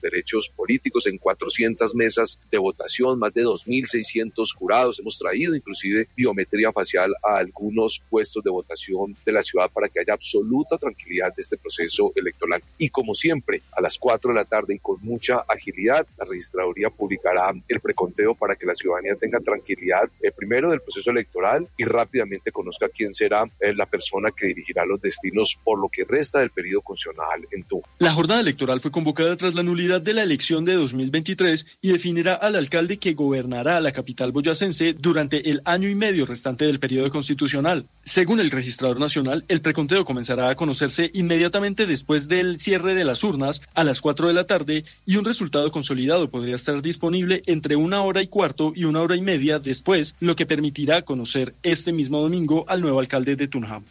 derechos políticos en 400 mesas de votación, más de 2.600 jurados. Hemos traído inclusive biometría facial a algunos puestos de votación de la ciudad para que haya absoluta tranquilidad de este proceso electoral. Y como siempre, a las 4 de la tarde y con mucha agilidad, la registraduría publicará el preconteo para que la ciudadanía tenga tranquilidad primero del proceso electoral y rápidamente conozca quién será la persona que dirigirá los destinos por lo que resta del periodo constitucional en Tunja. La jornada electoral fue convocada tras la nulidad de la elección de 2023 y definirá al alcalde que gobernará la capital boyacense durante el año y medio restante del periodo constitucional. Según el registrador nacional, el preconteo comenzará a conocerse inmediatamente después del cierre de las urnas a las 4 de la tarde y un resultado consolidado podría estar disponible entre 1h15 y 1h30 después, lo que permitirá conocer este mismo domingo al nuevo alcalde de Tunja.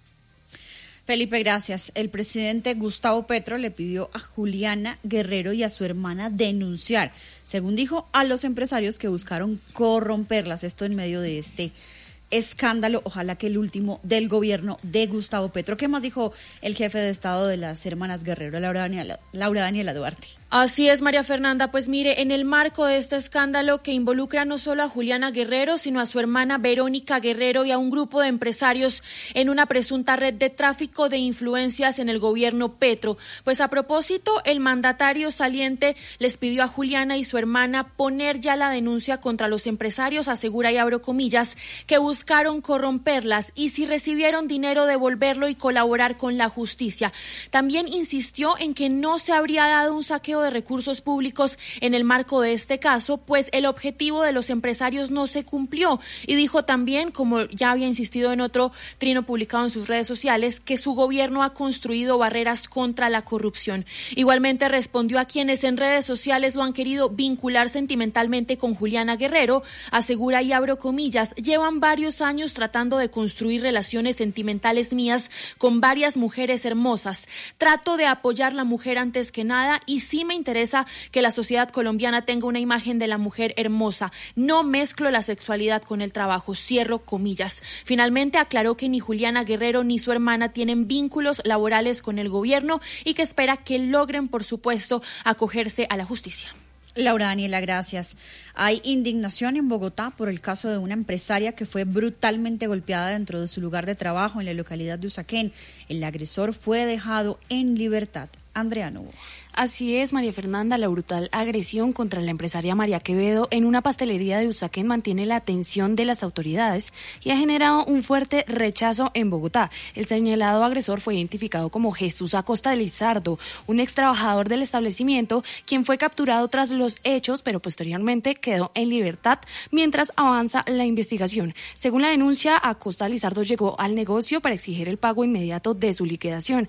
Felipe, gracias. El presidente Gustavo Petro le pidió a Juliana Guerrero y a su hermana denunciar, según dijo, a los empresarios que buscaron corromperlas. Esto en medio de este escándalo, ojalá que el último del gobierno de Gustavo Petro. ¿Qué más dijo el jefe de Estado de las hermanas Guerrero, Laura Daniela Duarte? Así es, María Fernanda. Pues mire, en el marco de este escándalo que involucra no solo a Juliana Guerrero, sino a su hermana Verónica Guerrero y a un grupo de empresarios en una presunta red de tráfico de influencias en el gobierno Petro. Pues a propósito, el mandatario saliente les pidió a Juliana y su hermana poner ya la denuncia contra los empresarios, asegura y abro comillas, que buscaron corromperlas y si recibieron dinero devolverlo y colaborar con la justicia. También insistió en que no se habría dado un saqueo de recursos públicos en el marco de este caso, pues el objetivo de los empresarios no se cumplió y dijo también, como ya había insistido en otro trino publicado en sus redes sociales, que su gobierno ha construido barreras contra la corrupción. Igualmente respondió a quienes en redes sociales lo han querido vincular sentimentalmente con Juliana Guerrero, asegura y abro comillas, llevan varios años tratando de construir relaciones sentimentales mías con varias mujeres hermosas. Trato de apoyar la mujer antes que nada y sí me interesa que la sociedad colombiana tenga una imagen de la mujer hermosa. No mezclo la sexualidad con el trabajo, cierro comillas. Finalmente aclaró que ni Juliana Guerrero ni su hermana tienen vínculos laborales con el gobierno y que espera que logren, por supuesto, acogerse a la justicia. Laura Daniela, gracias. Hay indignación en Bogotá por el caso de una empresaria que fue brutalmente golpeada dentro de su lugar de trabajo en la localidad de Usaquén. El agresor fue dejado en libertad. Andrea Novoa. Así es, María Fernanda, la brutal agresión contra la empresaria María Quevedo en una pastelería de Usaquén mantiene la atención de las autoridades y ha generado un fuerte rechazo en Bogotá. El señalado agresor fue identificado como Jesús Acosta Lizardo, un ex trabajador del establecimiento, quien fue capturado tras los hechos, pero posteriormente quedó en libertad mientras avanza la investigación. Según la denuncia, Acosta Lizardo llegó al negocio para exigir el pago inmediato de su liquidación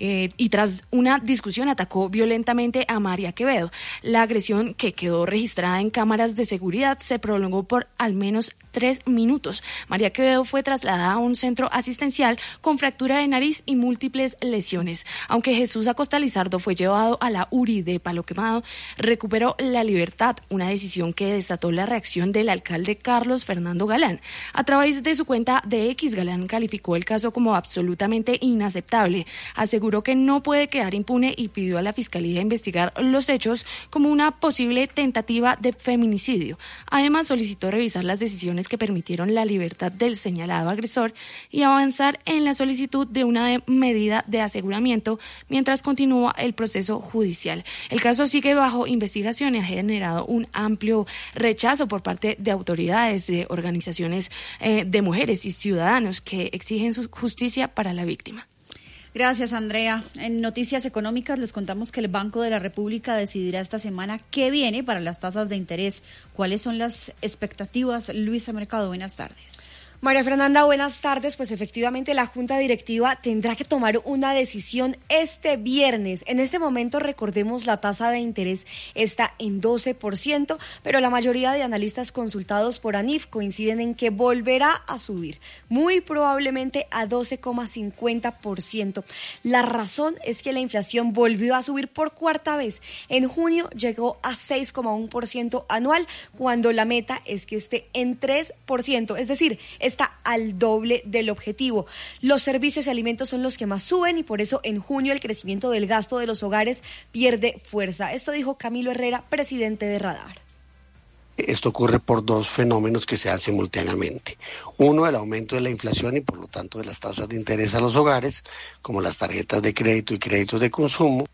y tras una discusión atacó violentamente a María Quevedo. La agresión, que quedó registrada en cámaras de seguridad, se prolongó por al menos 3 minutos. María Quevedo fue trasladada a un centro asistencial con fractura de nariz y múltiples lesiones. Aunque Jesús Acosta Lizardo fue llevado a la URI de Palo Quemado, recuperó la libertad, una decisión que desató la reacción del alcalde Carlos Fernando Galán. A través de su cuenta de X, Galán calificó el caso como absolutamente inaceptable. Aseguró que no puede quedar impune y pidió a la Fiscalía investigar los hechos como una posible tentativa de feminicidio. Además, solicitó revisar las decisiones que permitieron la libertad del señalado agresor y avanzar en la solicitud de una medida de aseguramiento mientras continúa el proceso judicial. El caso sigue bajo investigación y ha generado un amplio rechazo por parte de autoridades, de organizaciones de mujeres y ciudadanos que exigen su justicia para la víctima. Gracias, Andrea. En Noticias Económicas les contamos que el Banco de la República decidirá esta semana qué viene para las tasas de interés. ¿Cuáles son las expectativas? Luisa Mercado, buenas tardes. María Fernanda, buenas tardes. Pues efectivamente la Junta Directiva tendrá que tomar una decisión este viernes. En este momento, recordemos, la tasa de interés está en 12%, pero la mayoría de analistas consultados por ANIF coinciden en que volverá a subir, muy probablemente a 12,50%. La razón es que la inflación volvió a subir por cuarta vez. En junio llegó a 6,1% anual, cuando la meta es que esté en 3%, es decir, está al doble del objetivo. Los servicios y alimentos son los que más suben y por eso en junio el crecimiento del gasto de los hogares pierde fuerza. Esto dijo Camilo Herrera, presidente de Radar. Esto ocurre por dos fenómenos que se dan simultáneamente. Uno, el aumento de la inflación y por lo tanto de las tasas de interés a los hogares, como las tarjetas de crédito y créditos de consumo.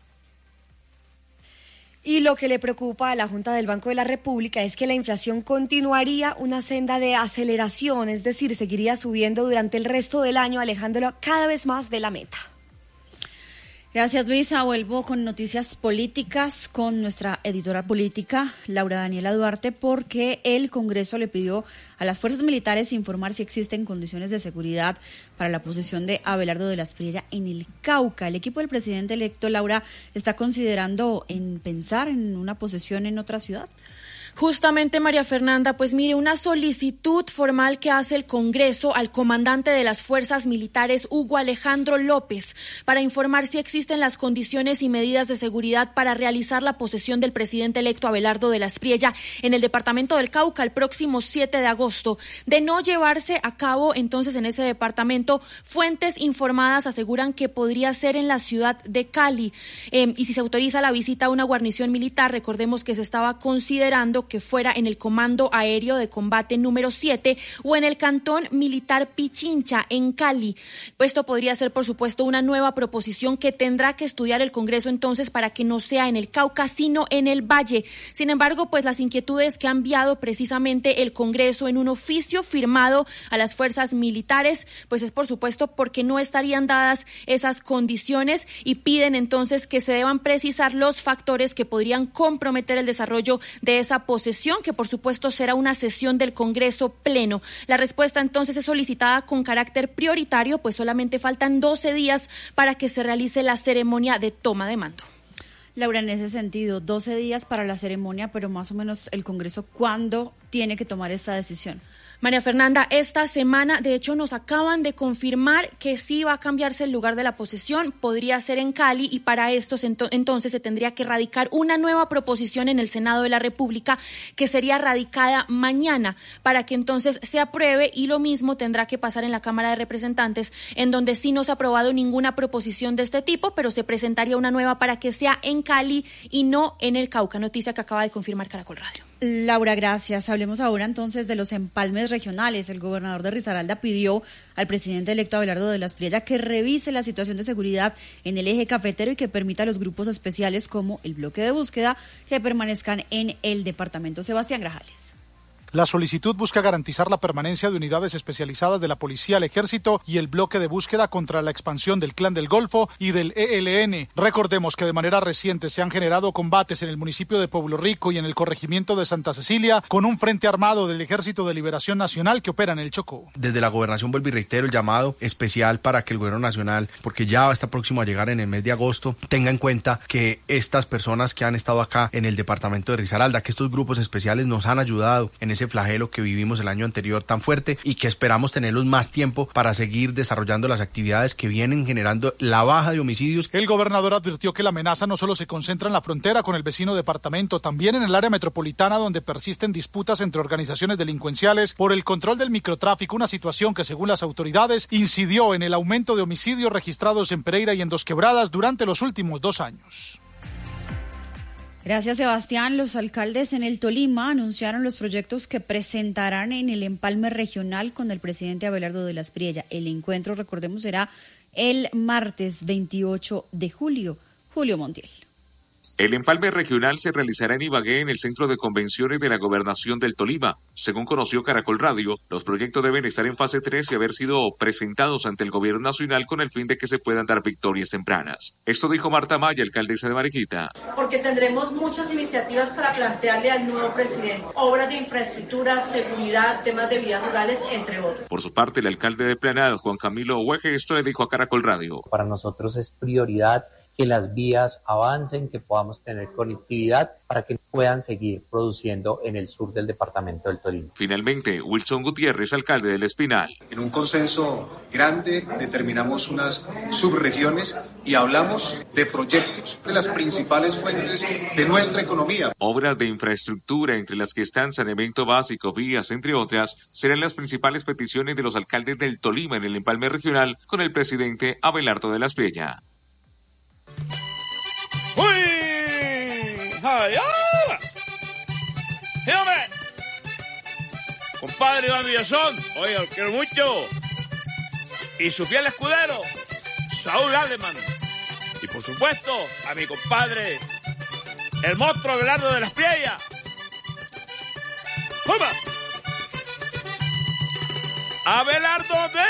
Y lo que le preocupa a la Junta del Banco de la República es que la inflación continuaría una senda de aceleración, es decir, seguiría subiendo durante el resto del año, alejándolo cada vez más de la meta. Gracias, Luisa. Vuelvo con noticias políticas con nuestra editora política, Laura Daniela Duarte, porque el Congreso le pidió a las fuerzas militares informar si existen condiciones de seguridad para la posesión de Abelardo de la Espriella en el Cauca. El equipo del presidente electo, Laura, está considerando en pensar en una posesión en otra ciudad. Justamente, María Fernanda, pues mire, una solicitud formal que hace el Congreso al comandante de las fuerzas militares, Hugo Alejandro López, para informar si existen las condiciones y medidas de seguridad para realizar la posesión del presidente electo Abelardo de la Espriella en el departamento del Cauca el próximo 7 de agosto. De no llevarse a cabo entonces en ese departamento, fuentes informadas aseguran que podría ser en la ciudad de Cali. Y si se autoriza la visita a una guarnición militar, recordemos que se estaba considerando que fuera en el Comando Aéreo de Combate número 7 o en el Cantón Militar Pichincha en Cali. Esto podría ser, por supuesto, una nueva proposición que tendrá que estudiar el Congreso entonces para que no sea en el Cauca, sino en el Valle. Sin embargo, pues las inquietudes que ha enviado precisamente el Congreso en un oficio firmado a las fuerzas militares, pues es por supuesto porque no estarían dadas esas condiciones y piden entonces que se deban precisar los factores que podrían comprometer el desarrollo de esa posesión, que por supuesto será una sesión del Congreso pleno. La respuesta entonces es solicitada con carácter prioritario, pues solamente faltan 12 días para que se realice la ceremonia de toma de mando. Laura, en ese sentido, 12 días para la ceremonia, pero más o menos el Congreso, ¿cuándo tiene que tomar esta decisión? María Fernanda, esta semana, de hecho, nos acaban de confirmar que sí va a cambiarse el lugar de la posesión, podría ser en Cali, y para esto entonces se tendría que radicar una nueva proposición en el Senado de la República que sería radicada mañana para que entonces se apruebe, y lo mismo tendrá que pasar en la Cámara de Representantes, en donde sí no se ha aprobado ninguna proposición de este tipo, pero se presentaría una nueva para que sea en Cali y no en el Cauca, noticia que acaba de confirmar Caracol Radio. Laura, gracias. Hablemos ahora entonces de los empalmes regionales. El gobernador de Risaralda pidió al presidente electo Abelardo de la Espriella que revise la situación de seguridad en el eje cafetero y que permita a los grupos especiales como el bloque de búsqueda que permanezcan en el departamento. Sebastián Grajales. La solicitud busca garantizar la permanencia de unidades especializadas de la Policía, el Ejército y el bloque de búsqueda contra la expansión del Clan del Golfo y del ELN. Recordemos que de manera reciente se han generado combates en el municipio de Pueblo Rico y en el corregimiento de Santa Cecilia con un frente armado del Ejército de Liberación Nacional que opera en el Chocó. Desde la gobernación vuelvo y reitero el llamado especial para que el gobierno nacional, porque ya está próximo a llegar en el mes de agosto, tenga en cuenta que estas personas que han estado acá en el departamento de Risaralda, que estos grupos especiales nos han ayudado en ese flagelo que vivimos el año anterior tan fuerte y que esperamos tenerlos más tiempo para seguir desarrollando las actividades que vienen generando la baja de homicidios. El gobernador advirtió que la amenaza no solo se concentra en la frontera con el vecino departamento, también en el área metropolitana, donde persisten disputas entre organizaciones delincuenciales por el control del microtráfico, una situación que según las autoridades incidió en el aumento de homicidios registrados en Pereira y en Dos Quebradas durante los últimos 2 años. Gracias, Sebastián. Los alcaldes en el Tolima anunciaron los proyectos que presentarán en el empalme regional con el presidente Abelardo de la Espriella. El encuentro, recordemos, será el martes 28 de julio. Julio Montiel. El empalme regional se realizará en Ibagué, en el Centro de Convenciones de la Gobernación del Tolima. Según conoció Caracol Radio, los proyectos deben estar en fase 3 y haber sido presentados ante el Gobierno Nacional con el fin de que se puedan dar victorias tempranas. Esto dijo Marta Maya, alcaldesa de Mariquita. Porque tendremos muchas iniciativas para plantearle al nuevo presidente. Obras de infraestructura, seguridad, temas de vías rurales, entre otros. Por su parte, el alcalde de Planada, Juan Camilo Hueje, esto le dijo a Caracol Radio. Para nosotros es prioridad que las vías avancen, que podamos tener conectividad para que puedan seguir produciendo en el sur del departamento del Tolima. Finalmente, Wilson Gutiérrez, alcalde del Espinal. En un consenso grande determinamos unas subregiones y hablamos de proyectos, de las principales fuentes de nuestra economía. Obras de infraestructura, entre las que están saneamiento básico, vías, entre otras, serán las principales peticiones de los alcaldes del Tolima en el empalme regional con el presidente Abelardo de la Espriella. ¡Uy! ¡Ay, ah! ¡Dígame! Compadre Iván Villazón, oye, lo quiero mucho. Y su fiel escudero, Saúl Alemán. Y por supuesto, a mi compadre, el monstruo Abelardo de la Espriella. ¡Toma! ¡Abelardo de